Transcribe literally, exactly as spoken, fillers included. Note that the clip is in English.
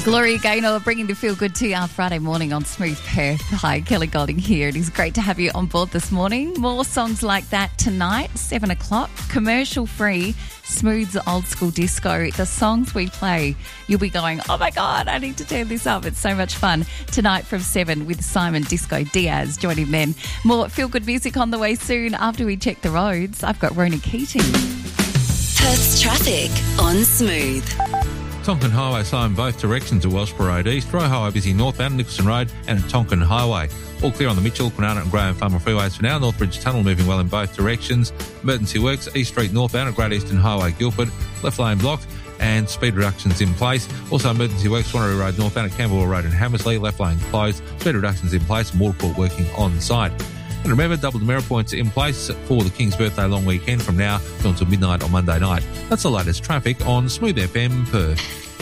Gloria Gaynor bringing the feel good to you on Friday morning on Smooth Perth. Hi, Kelly Golding here. It is great to have you on board this morning. More songs like that tonight, seven o'clock, commercial free, smooth old school disco. The songs we play, you'll be going, oh my God, I need to turn this up. It's so much fun. Tonight from seven with Simon Disco Diaz joining them. More feel good music on the way soon after we check the roads. I've got Rona Keating. Perth's traffic on Smooth. Tonkin Highway slow in both directions at Wellsborough Road East, Roy Highway busy northbound, Nicholson Road and at Tonkin Highway. All clear on the Mitchell, Quinana and Graham Farmer freeways for now. Northbridge Tunnel moving well in both directions. Emergency works, East Street northbound at Great Eastern Highway, Guildford, left lane blocked and speed reductions in place. Also emergency works, Swannery Road northbound at Campbell Road and Hammersley, left lane closed, speed reductions in place and Waterport working on site. And remember, double demerit points in place for the King's Birthday long weekend from now until midnight on Monday night. That's the latest traffic on Smooth F M Perth.